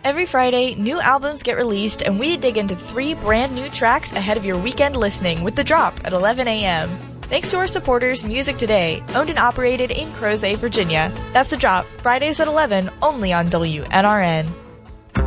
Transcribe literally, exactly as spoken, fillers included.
Every Friday, new albums get released, and we dig into three brand new tracks ahead of your weekend listening with The Drop at eleven a.m. Thanks to our supporters, Music Today, owned and operated in Crozet, Virginia. That's The Drop, Fridays at eleven, only on W N R N.